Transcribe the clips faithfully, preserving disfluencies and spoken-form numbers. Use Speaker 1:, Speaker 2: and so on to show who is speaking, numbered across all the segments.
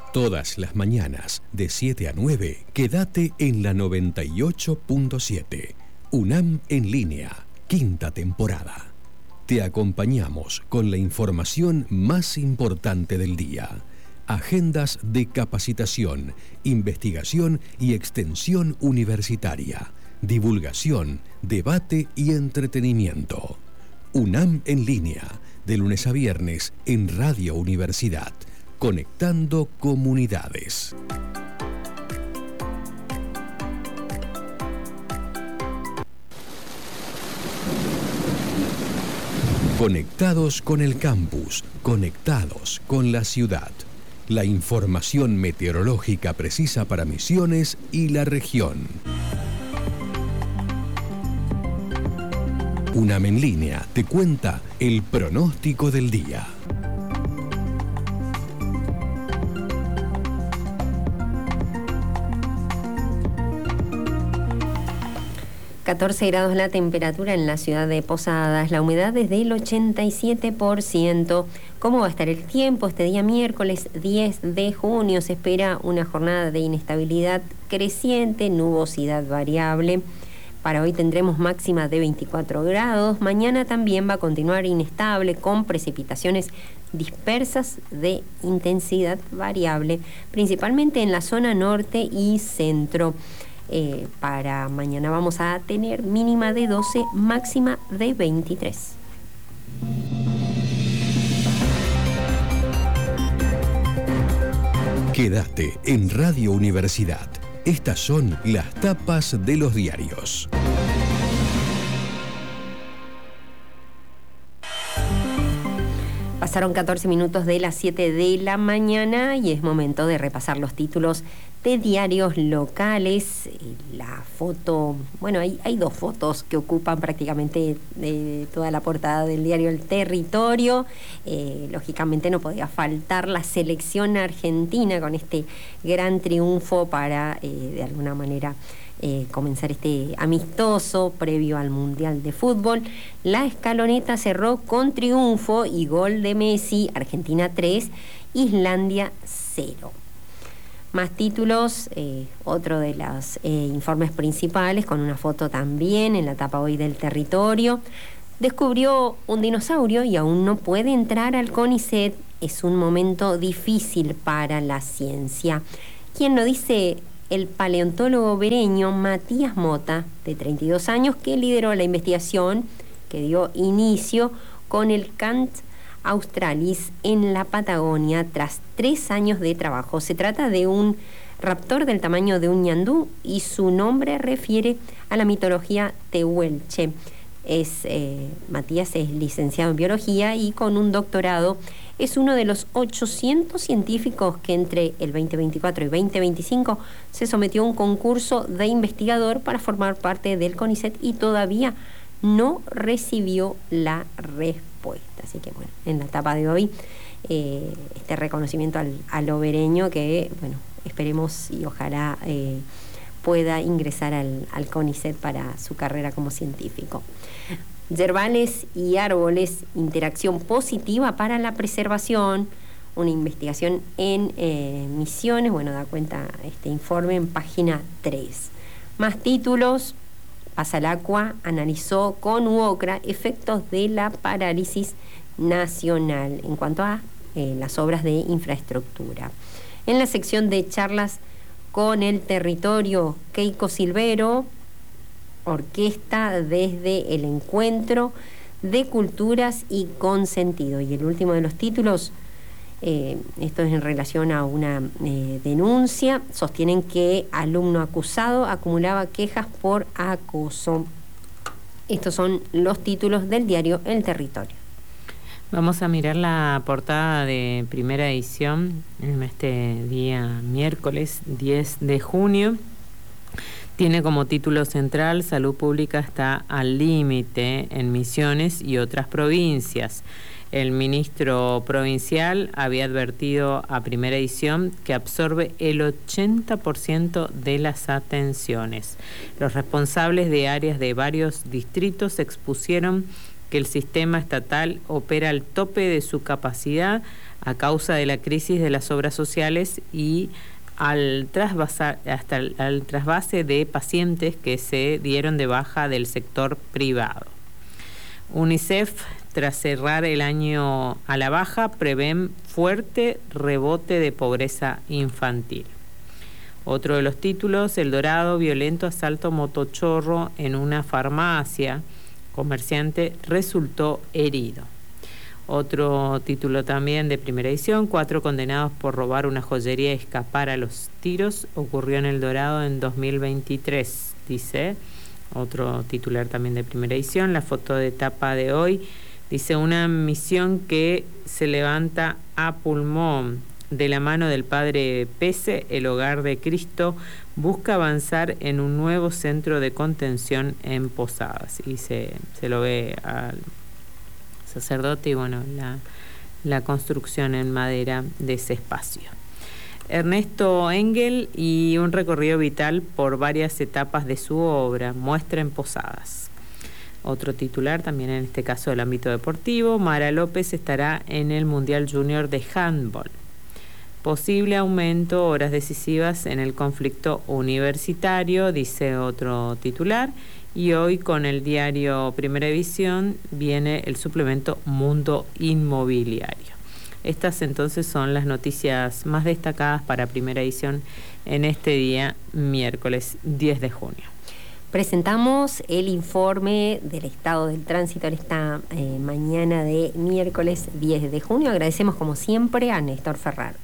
Speaker 1: Todas las mañanas, de siete a nueve, quédate en la noventa y ocho punto siete. UNAM en línea, quinta temporada. Te acompañamos con la información más importante del día. Agendas de capacitación, investigación y extensión universitaria. Divulgación, debate y entretenimiento. UNAM en línea, de lunes a viernes en Radio Universidad. Conectando comunidades. Conectados con el campus, conectados con la ciudad. La información meteorológica precisa para Misiones y la región. UNAM en línea te cuenta el pronóstico del día.
Speaker 2: catorce grados la temperatura en la ciudad de Posadas, la humedad es del ochenta y siete por ciento. ¿Cómo va a estar el tiempo? Este día miércoles diez de junio se espera una jornada de inestabilidad creciente, nubosidad variable. Para hoy tendremos máxima de veinticuatro grados. Mañana también va a continuar inestable con precipitaciones dispersas de intensidad variable, principalmente en la zona norte y centro. Eh, para mañana vamos a tener mínima de doce, máxima de veintitrés.
Speaker 1: Quédate en Radio Universidad. Estas son las tapas de los diarios.
Speaker 2: Pasaron catorce minutos de las siete de la mañana y es momento de repasar los títulos de diarios locales. La foto, bueno, hay, hay dos fotos que ocupan prácticamente de toda la portada del diario El Territorio. Eh, lógicamente no podía faltar la selección argentina con este gran triunfo para, eh, de alguna manera, Eh, comenzar este amistoso previo al Mundial de Fútbol. La escaloneta cerró con triunfo y gol de Messi, Argentina tres, Islandia cero. Más títulos, eh, otro de los eh, informes principales, con una foto también en la tapa hoy del Territorio. Descubrió un dinosaurio y aún no puede entrar al CONICET. Es un momento difícil para la ciencia. ¿Quién lo dice? El paleontólogo bereño Matías Mota, de treinta y dos años, que lideró la investigación que dio inicio con el Cant australis en la Patagonia tras tres años de trabajo. Se trata de un raptor del tamaño de un ñandú y su nombre refiere a la mitología tehuelche. Es, eh, Matías es licenciado en biología y con un doctorado es uno de los ochocientos científicos que entre el veinte veinticuatro y veinte veinticinco se sometió a un concurso de investigador para formar parte del CONICET y todavía no recibió la respuesta. Así que bueno, en la etapa de hoy, eh, este reconocimiento al, al obereño que, bueno, esperemos y ojalá eh, pueda ingresar al, al CONICET para su carrera como científico. Yerbales y árboles, interacción positiva para la preservación, una investigación en eh, Misiones, bueno, da cuenta este informe en página tres. Más títulos, Pasalacqua analizó con UOCRA efectos de la parálisis nacional en cuanto a eh, las obras de infraestructura. En la sección de charlas con el Territorio, Keiko Silvero, orquesta desde el encuentro de culturas y con sentido. Y el último de los títulos, eh, esto es en relación a una eh, denuncia, sostienen que alumno acusado acumulaba quejas por acoso. Estos son los títulos del diario El Territorio.
Speaker 3: Vamos a mirar la portada de primera edición en este día miércoles diez de junio. Tiene como título central: Salud Pública está al límite en Misiones y otras provincias. El ministro provincial había advertido a primera edición que absorbe el ochenta por ciento de las atenciones. Los responsables de áreas de varios distritos expusieron que el sistema estatal opera al tope de su capacidad a causa de la crisis de las obras sociales y al trasvasar, hasta el al trasvase de pacientes que se dieron de baja del sector privado. UNICEF, tras cerrar el año a la baja, prevén fuerte rebote de pobreza infantil. Otro de los títulos, El Dorado, violento asalto motochorro en una farmacia, comerciante resultó herido. Otro título también de primera edición, cuatro condenados por robar una joyería y escapar a los tiros, ocurrió en El Dorado en dos mil veintitrés, dice otro titular también de primera edición. La foto de tapa de hoy dice una misión que se levanta a pulmón. De la mano del Padre Pese, el Hogar de Cristo busca avanzar en un nuevo centro de contención en Posadas, y se, se lo ve al sacerdote y bueno, la, la construcción en madera de ese espacio. Ernesto Engel y un recorrido vital por varias etapas de su obra, muestra en Posadas. Otro titular, también en este caso del ámbito deportivo, Mara López estará en el Mundial Junior de Handball. Posible aumento, horas decisivas en el conflicto universitario, dice otro titular. Y hoy con el diario Primera Edición viene el suplemento Mundo Inmobiliario. Estas entonces son las noticias más destacadas para Primera Edición en este día, miércoles diez de junio.
Speaker 2: Presentamos el informe del estado del tránsito en esta eh, mañana de miércoles diez de junio. Agradecemos como siempre a Néstor Ferrar.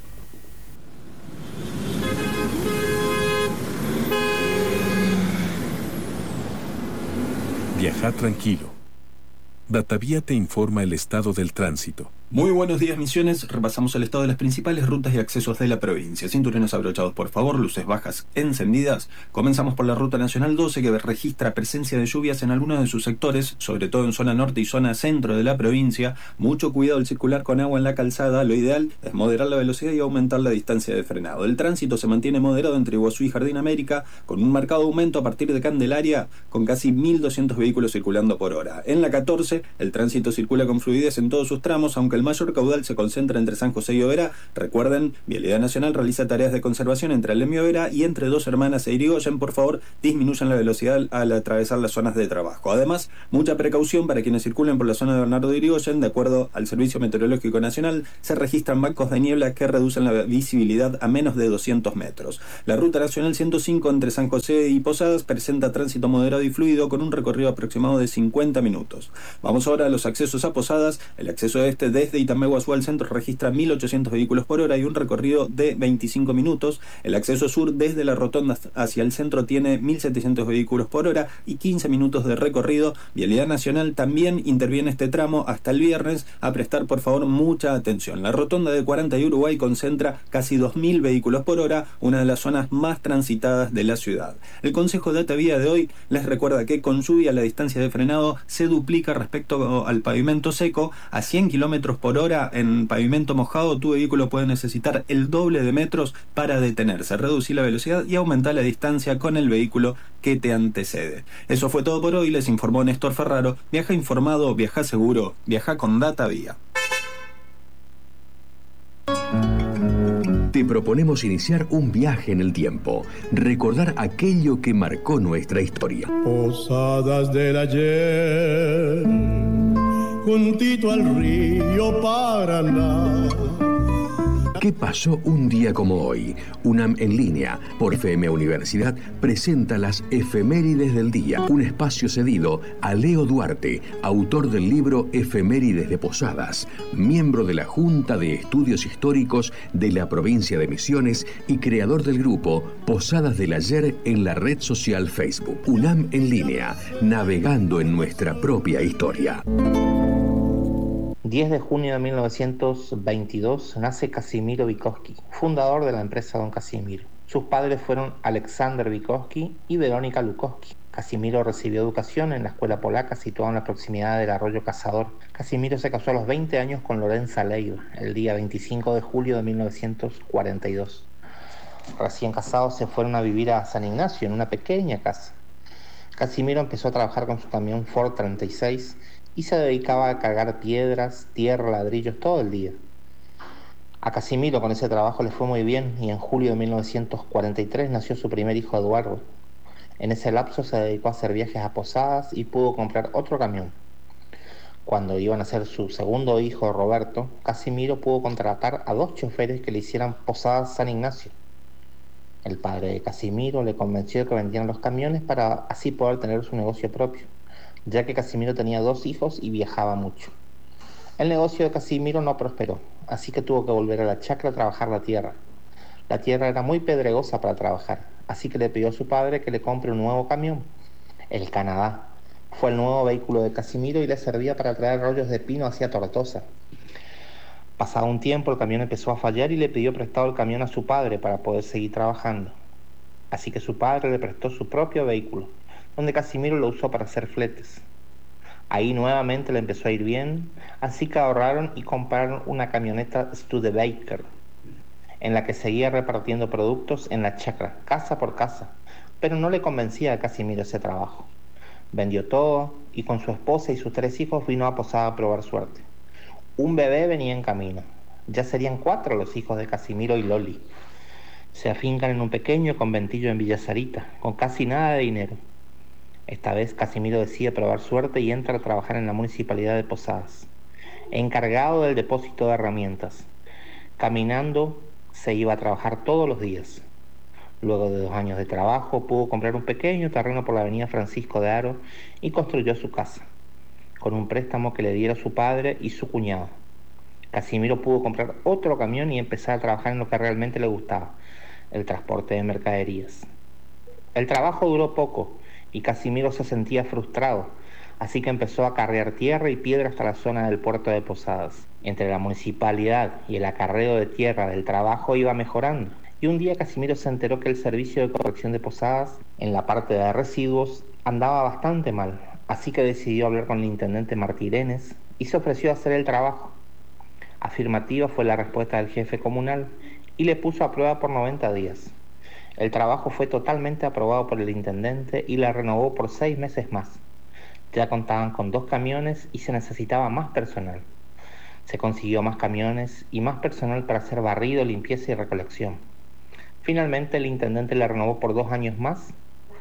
Speaker 4: Viaja tranquilo. Datavía te informa el estado del tránsito.
Speaker 5: Muy buenos días, Misiones. Repasamos el estado de las principales rutas y accesos de la provincia. Cinturones abrochados, por favor, luces bajas encendidas. Comenzamos por la Ruta Nacional doce, que registra presencia de lluvias en algunos de sus sectores, sobre todo en zona norte y zona centro de la provincia. Mucho cuidado al circular con agua en la calzada. Lo ideal es moderar la velocidad y aumentar la distancia de frenado. El tránsito se mantiene moderado entre Iguazú y Jardín América, con un marcado aumento a partir de Candelaria, con casi mil doscientos vehículos circulando por hora. En la catorce, el tránsito circula con fluidez en todos sus tramos, aunque el mayor caudal se concentra entre San José y Oberá. Recuerden, Vialidad Nacional realiza tareas de conservación entre Alem y Oberá y entre Dos Hermanas e Irigoyen. Por favor, disminuyan la velocidad al atravesar las zonas de trabajo. Además, mucha precaución para quienes circulen por la zona de Bernardo de Irigoyen. De acuerdo al Servicio Meteorológico Nacional, se registran bancos de niebla que reducen la visibilidad a menos de doscientos metros. La Ruta Nacional ciento cinco entre San José y Posadas presenta tránsito moderado y fluido con un recorrido aproximado de cincuenta minutos. Vamos ahora a los accesos a Posadas. El acceso este desde Itameguazú al centro registra mil ochocientos vehículos por hora y un recorrido de veinticinco minutos. El acceso sur desde la rotonda hacia el centro tiene mil setecientos vehículos por hora y quince minutos de recorrido. Vialidad Nacional también interviene este tramo hasta el viernes. A prestar por favor mucha atención. La rotonda de cuarenta y Uruguay concentra casi dos mil vehículos por hora, una de las zonas más transitadas de la ciudad. El Consejo de Atavía de hoy les recuerda que con lluvia la distancia de frenado se duplica respecto al pavimento seco. A cien kilómetros por hora en pavimento mojado, tu vehículo puede necesitar el doble de metros para detenerse, reducir la velocidad y aumentar la distancia con el vehículo que te antecede. Eso fue todo por hoy, les informó Néstor Ferraro. Viaja informado, viaja seguro, viaja con Datavía.
Speaker 1: Te proponemos iniciar un viaje en el tiempo, recordar aquello que marcó nuestra historia.
Speaker 6: Posadas del ayer, juntito al río Paraná.
Speaker 1: ¿Qué pasó un día como hoy? UNAM en línea, por F M Universidad, presenta las Efemérides del Día, un espacio cedido a Leo Duarte, autor del libro Efemérides de Posadas, miembro de la Junta de Estudios Históricos de la provincia de Misiones y creador del grupo Posadas del Ayer en la red social Facebook. UNAM en línea, navegando en nuestra propia historia.
Speaker 7: diez de junio de mil novecientos veintidós nace Casimiro Vygotsky, fundador de la empresa Don Casimiro. Sus padres fueron Alexander Vygotsky y Verónica Lukowski. Casimiro recibió educación en la escuela polaca situada en la proximidad del arroyo Cazador. Casimiro se casó a los veinte años con Lorenza Leiva, el día veinticinco de julio de mil novecientos cuarenta y dos. Recién casados se fueron a vivir a San Ignacio en una pequeña casa. Casimiro empezó a trabajar con su camión Ford treinta y seis y se dedicaba a cargar piedras, tierra, ladrillos todo el día. A Casimiro con ese trabajo le fue muy bien y en julio de mil novecientos cuarenta y tres nació su primer hijo, Eduardo. En ese lapso se dedicó a hacer viajes a Posadas y pudo comprar otro camión. Cuando iban a ser su segundo hijo, Roberto, Casimiro pudo contratar a dos choferes que le hicieran Posadas San Ignacio. El padre de Casimiro le convenció de que vendieran los camiones para así poder tener su negocio propio, ya que Casimiro tenía dos hijos y viajaba mucho. El negocio de Casimiro no prosperó, así que tuvo que volver a la chacra a trabajar la tierra. La tierra era muy pedregosa para trabajar, así que le pidió a su padre que le compre un nuevo camión, el Canadá. Fue el nuevo vehículo de Casimiro y le servía para traer rollos de pino hacia Tortosa. Pasado un tiempo, el camión empezó a fallar y le pidió prestado el camión a su padre para poder seguir trabajando. Así que su padre le prestó su propio vehículo, donde Casimiro lo usó para hacer fletes. Ahí nuevamente le empezó a ir bien, así que ahorraron y compraron una camioneta Studebaker, en la que seguía repartiendo productos en la chacra, casa por casa, pero no le convencía a Casimiro ese trabajo. Vendió todo y con su esposa y sus tres hijos vino a Posada a probar suerte. Un bebé venía en camino. Ya serían cuatro los hijos de Casimiro y Loli. Se afincan en un pequeño conventillo en Villa Sarita, con casi nada de dinero. Esta vez Casimiro decide probar suerte y entra a trabajar en la municipalidad de Posadas, encargado del depósito de herramientas. Caminando se iba a trabajar todos los días. Luego de dos años de trabajo pudo comprar un pequeño terreno por la avenida Francisco de Haro y construyó su casa, con un préstamo que le diera su padre y su cuñado. Casimiro pudo comprar otro camión y empezar a trabajar en lo que realmente le gustaba, el transporte de mercaderías. El trabajo duró poco y Casimiro se sentía frustrado, así que empezó a carrear tierra y piedra hasta la zona del puerto de Posadas. Entre la municipalidad y el acarreo de tierra del trabajo iba mejorando, y un día Casimiro se enteró que el servicio de corrección de Posadas, en la parte de residuos, andaba bastante mal, así que decidió hablar con el intendente Martínez y se ofreció a hacer el trabajo. Afirmativa fue la respuesta del jefe comunal y le puso a prueba por noventa días. El trabajo fue totalmente aprobado por el intendente y la renovó por seis meses más. Ya contaban con dos camiones y se necesitaba más personal. Se consiguió más camiones y más personal para hacer barrido, limpieza y recolección. Finalmente el intendente la renovó por dos años más.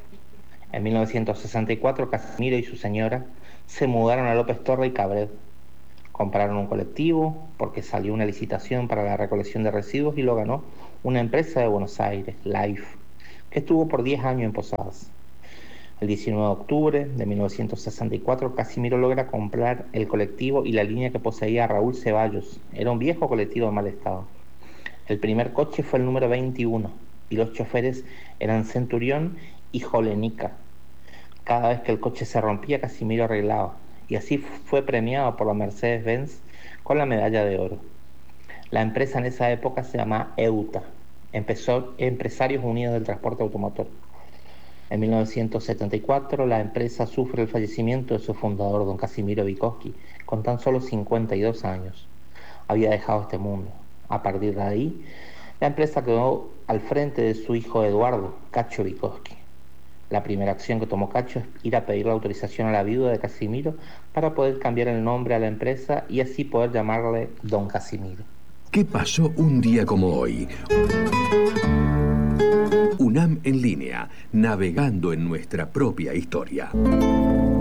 Speaker 7: En mil novecientos sesenta y cuatro, Casimiro y su señora se mudaron a López Torre y Cabred. Compraron un colectivo porque salió una licitación para la recolección de residuos y lo ganó una empresa de Buenos Aires, Life, que estuvo por diez años en Posadas. El diecinueve de octubre de mil novecientos sesenta y cuatro, Casimiro logra comprar el colectivo y la línea que poseía Raúl Ceballos. Era un viejo colectivo en mal estado. El primer coche fue el número veintiuno y los choferes eran Centurión y Jolenica. Cada vez que el coche se rompía, Casimiro arreglaba, y así fue premiado por la Mercedes-Benz con la medalla de oro. La empresa en esa época se llamaba EUTA, empezó Empresarios Unidos del Transporte Automotor. En mil novecientos setenta y cuatro la empresa sufre el fallecimiento de su fundador, don Casimiro Bikoski, con tan solo cincuenta y dos años. Había dejado este mundo. A partir de ahí, la empresa quedó al frente de su hijo Eduardo, Cacho Bikoski. La primera acción que tomó Cacho es ir a pedir la autorización a la viuda de Casimiro para poder cambiar el nombre a la empresa y así poder llamarle Don Casimiro.
Speaker 1: ¿Qué pasó un día como hoy? UNAM en línea, navegando en nuestra propia historia.